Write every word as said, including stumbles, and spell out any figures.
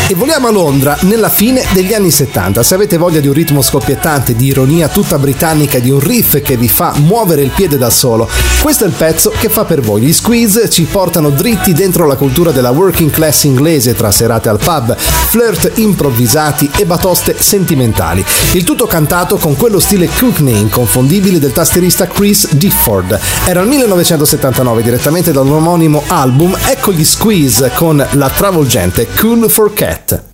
E voliamo a Londra nella fine degli anni settanta. Se avete voglia di un ritmo scoppiettante, di ironia tutta britannica, di un riff che vi fa muovere il piede da solo, questo è il pezzo che fa per voi. Gli Squeeze ci portano dritti dentro la cultura della working class inglese tra serate al pub, flirt improvvisati e batoste sentimentali. Il tutto cantato con quello stile Cockney inconfondibile del tastierista Chris Difford. Era il millenovecentosettantanove, direttamente dall'omonimo album. Ecco gli Squeeze con la travolgente Cool for Cat.